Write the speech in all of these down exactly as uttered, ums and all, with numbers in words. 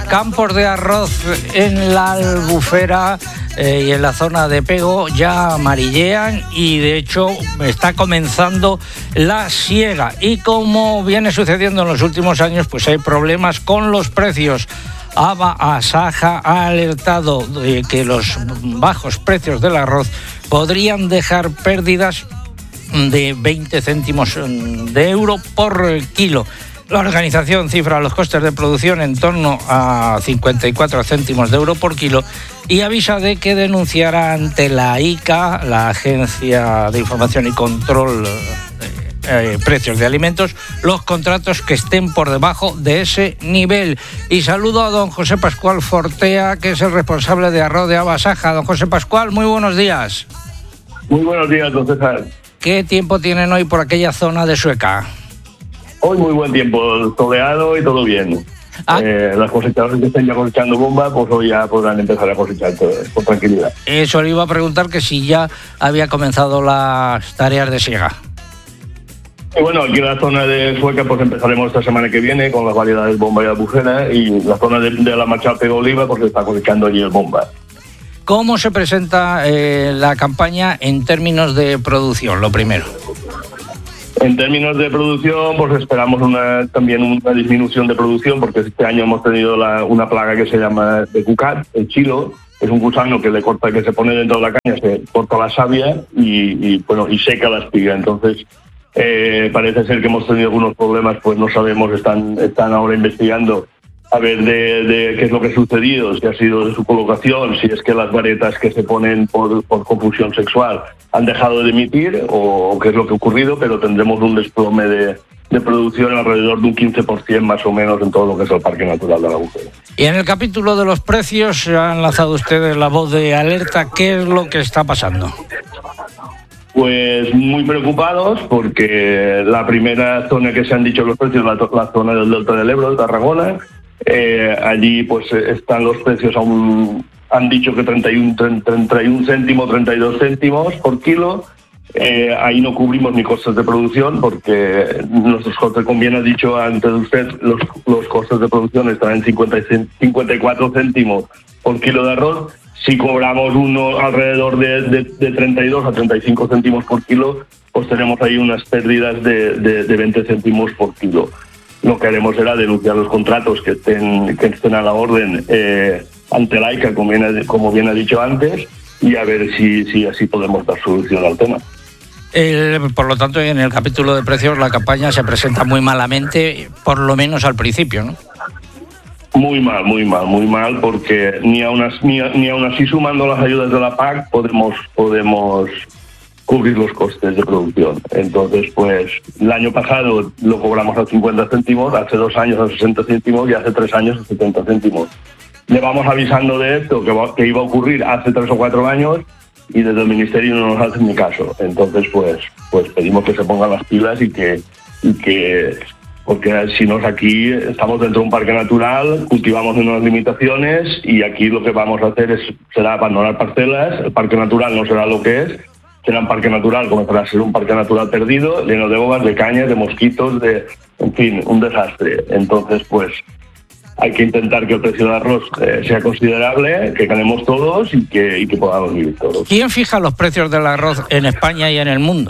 campos de arroz en la Albufera eh, y en la zona de Pego ya amarillean y de hecho está comenzando la siega. Y como viene sucediendo en los últimos años, pues hay problemas con los precios. Aba Asaja ha alertado de que los bajos precios del arroz podrían dejar pérdidas de veinte céntimos de euro por kilo. La organización cifra los costes de producción en torno a cincuenta y cuatro céntimos de euro por kilo y avisa de que denunciará ante la I C A, la Agencia de Información y Control de eh, Precios de Alimentos, los contratos que estén por debajo de ese nivel. Y saludo a don José Pascual Fortea, que es el responsable de arroz de Aba Asaja. Don José Pascual, muy buenos días. Muy buenos días, don César. ¿Qué tiempo tienen hoy por aquella zona de Sueca? Hoy muy buen tiempo, soleado y todo bien. Ah. Eh, las cosechadoras que estén ya cosechando bomba, pues hoy ya podrán empezar a cosechar todo, con tranquilidad. Eso le iba a preguntar, que si ya había comenzado las tareas de siega. Y bueno, aquí en la zona de Sueca pues empezaremos esta semana que viene con las variedades bomba y albufera, y la zona de, de la Machapa y Oliva pues está cosechando allí el bomba. ¿Cómo se presenta eh, la campaña en términos de producción, lo primero? En términos de producción, pues esperamos una, también una disminución de producción, porque este año hemos tenido la, una plaga que se llama de cucat, el chilo. Es un gusano que le corta, que se pone dentro de la caña, se corta la savia y, y bueno y seca la espiga. Entonces eh, parece ser que hemos tenido algunos problemas, pues no sabemos, están, están ahora investigando a ver de, de qué es lo que ha sucedido, si ha sido de su colocación, si es que las varetas que se ponen por, por confusión sexual han dejado de emitir o, o qué es lo que ha ocurrido, pero tendremos un desplome de, de producción alrededor de un quince por ciento más o menos en todo lo que es el Parque Natural de la Albufera. Y en el capítulo de los precios han lanzado ustedes la voz de alerta. ¿Qué es lo que está pasando? Pues muy preocupados, porque la primera zona que se han dicho los precios es la, la zona del Delta del Ebro, de Tarragona. Eh, allí pues están los precios aún, han dicho que treinta y un céntimos, treinta y dos céntimos por kilo. Eh, ahí no cubrimos ni costes de producción, porque nuestros costes, como bien ha dicho antes usted, los, los costes de producción están en cincuenta y cuatro céntimos por kilo de arroz. Si cobramos uno alrededor de, de, de treinta y dos a treinta y cinco céntimos por kilo, pues tenemos ahí unas pérdidas de, de, de veinte céntimos por kilo. Lo que haremos será denunciar los contratos que estén, que estén a la orden eh, ante la I C A, como bien, como bien ha dicho antes, y a ver si, si así podemos dar solución al tema. El, por lo tanto, en el capítulo de precios la campaña se presenta muy malamente, por lo menos al principio, ¿no? Muy mal, muy mal, muy mal, porque ni aún así, ni, ni aún así sumando las ayudas de la P A C podemos podemos cubrir los costes de producción. Entonces, pues, el año pasado lo cobramos a cincuenta céntimos, hace dos años a sesenta céntimos y hace tres años a setenta céntimos. Le vamos avisando de esto, que, va, que iba a ocurrir hace tres o cuatro años, y desde el Ministerio no nos hacen ni caso. Entonces, pues, pues pedimos que se pongan las pilas y que, y que porque si no, aquí estamos dentro de un parque natural, cultivamos en unas limitaciones, y aquí lo que vamos a hacer es será abandonar parcelas. El parque natural no será lo que es, será un parque natural, comenzará a ser un parque natural perdido, lleno de bobas, de cañas, de mosquitos, de, en fin, un desastre. Entonces, pues, hay que intentar que el precio del arroz eh, sea considerable, que ganemos todos y que, y que podamos vivir todos. ¿Quién fija los precios del arroz en España y en el mundo?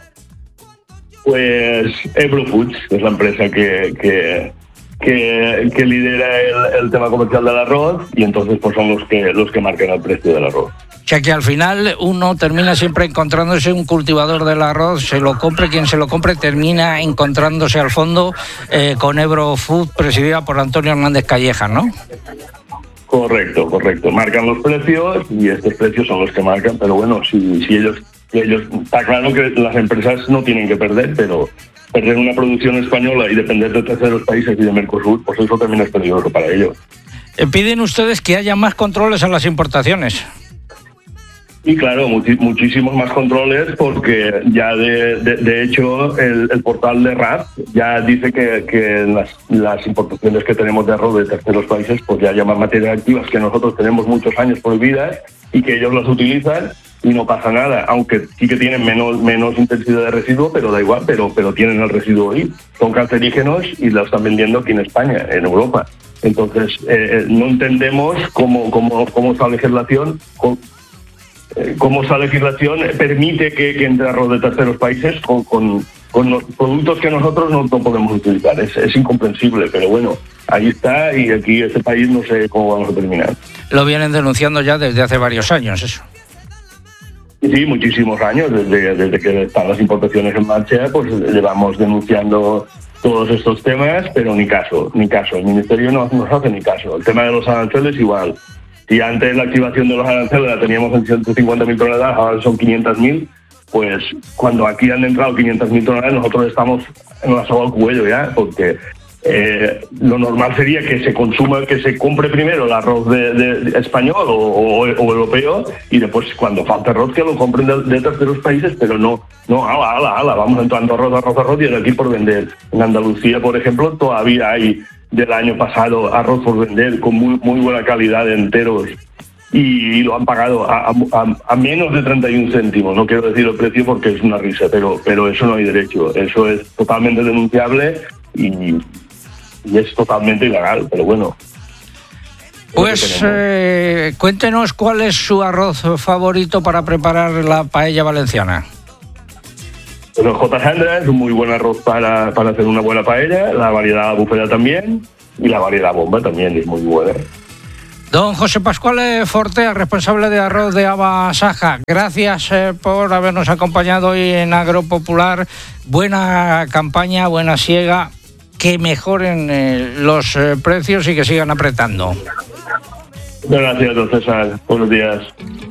Pues Ebro Foods, que es la empresa que, que, que, que lidera el, el tema comercial del arroz, y entonces pues son los que, los que marcan el precio del arroz. O sea que al final uno termina siempre encontrándose un cultivador del arroz, se lo compre quien se lo compre, termina encontrándose al fondo eh, con Ebro Food, presidida por Antonio Hernández Calleja, ¿no? Correcto, correcto. Marcan los precios y estos precios son los que marcan, pero bueno, si, si ellos, ellos, está claro que las empresas no tienen que perder, pero perder una producción española y depender de terceros países y de Mercosur, pues eso también es peligroso para ellos. Eh, ¿Piden ustedes que haya más controles en las importaciones? Y claro, muchi- muchísimos más controles, porque ya de, de, de hecho el, el portal de R A P ya dice que, que las, las importaciones que tenemos de arroz de terceros países pues ya llaman materias activas que nosotros tenemos muchos años prohibidas y que ellos las utilizan y no pasa nada, aunque sí que tienen menos, menos intensidad de residuo, pero da igual, pero, pero tienen el residuo ahí. Son cancerígenos y lo están vendiendo aquí en España, en Europa. Entonces, eh, no entendemos cómo, cómo, cómo esta legislación... Cómo, cómo esta legislación permite que, que entre arroz de terceros países con, con, con los productos que nosotros no, no podemos utilizar. Es, es incomprensible, pero bueno, ahí está, y aquí este país no sé cómo vamos a terminar. Lo vienen denunciando ya desde hace varios años, eso. Sí, muchísimos años, desde, desde que están las importaciones en marcha, pues llevamos denunciando todos estos temas, pero ni caso, ni caso. El Ministerio no nos hace ni caso. El tema de los aranceles igual. Si antes la activación de los aranceles la teníamos en ciento cincuenta mil toneladas, ahora son quinientas mil, pues cuando aquí han entrado quinientas mil toneladas, nosotros estamos en la soga al cuello ya, porque eh, lo normal sería que se consuma, que se compre primero el arroz de, de, de español o, o, o europeo, y después cuando falte arroz que lo compren de, de terceros países, pero no, no, ala, ala, ala, vamos entrando arroz, arroz, arroz, y de aquí por vender. En Andalucía, por ejemplo, todavía hay del año pasado arroz por vender con muy, muy buena calidad de enteros, y, y lo han pagado a, a, a menos de treinta y un céntimos. No quiero decir el precio porque es una risa, pero, pero eso no hay derecho. Eso es totalmente denunciable y, y es totalmente ilegal, pero bueno. Pues eh, cuéntenos cuál es su arroz favorito para preparar la paella valenciana. El J. Sandra es un muy buen arroz para, para hacer una buena paella, la variedad Albufera también, y la variedad Bomba también es muy buena. Don José Pascual Fortea, responsable de arroz de Aba Saja, gracias eh, por habernos acompañado hoy en Agropopular. Buena campaña, buena siega, que mejoren eh, los eh, precios y que sigan apretando. Gracias, don César. Buenos días.